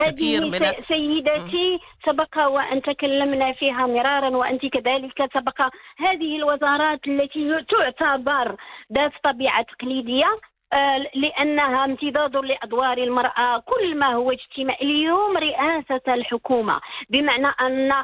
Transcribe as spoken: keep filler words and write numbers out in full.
كثير هذه من ال س إمم. سيدتي سبق وأن تكلمنا فيها مرارًا، وأنتِ كذلك سبق. هذه الوزارات التي تعتبر ذات طبيعة تقليدية، آآ لأنها امتداد لأدوار المرأة، كل ما هو اجتماعي. اليوم رئاسة الحكومة بمعنى أن